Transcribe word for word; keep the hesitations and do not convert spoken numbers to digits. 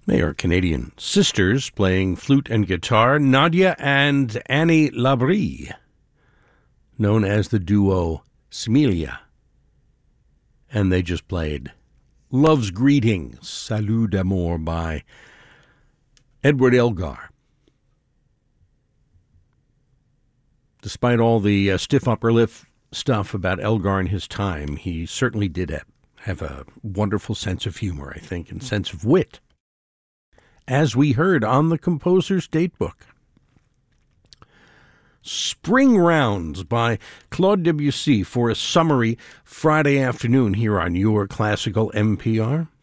They are Canadian sisters playing flute and guitar, Nadia and Annie Labrie, known as the duo Smilia. And they just played Love's Greetings, Salut d'amour by Edward Elgar. Despite all the uh, stiff upper lip stuff about Elgar and his time, he certainly did have, have a wonderful sense of humor, I think, and sense of wit, as we heard on the composer's datebook. Spring Rounds by Claude Debussy for a summery Friday afternoon here on your Classical N P R.